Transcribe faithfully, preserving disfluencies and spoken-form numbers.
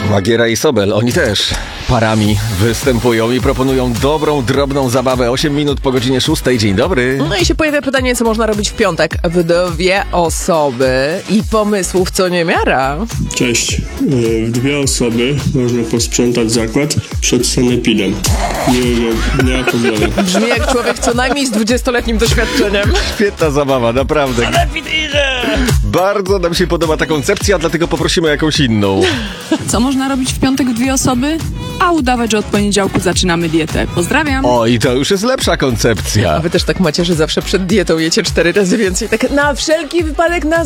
Łagiera i Sobel, oni też parami występują i proponują dobrą, drobną zabawę. osiem minut po godzinie szóstej. Dzień dobry. No i się pojawia pytanie, co można robić w piątek w dwie osoby i pomysłów co niemiara. Cześć. W dwie osoby można posprzątać zakład przed sanepidem. Nie, nie, nie ma problemu. Brzmi jak człowiek co najmniej z dwudziestoletnim doświadczeniem. Świetna zabawa, naprawdę. Bardzo nam się podoba ta koncepcja, dlatego poprosimy o jakąś inną. Co można robić w piątek w dwie osoby? A udawać, że od poniedziałku zaczynamy dietę. Pozdrawiam. O, i to już jest lepsza koncepcja. A wy też tak macie, że zawsze przed dietą jecie cztery razy więcej. Tak na wszelki wypadek na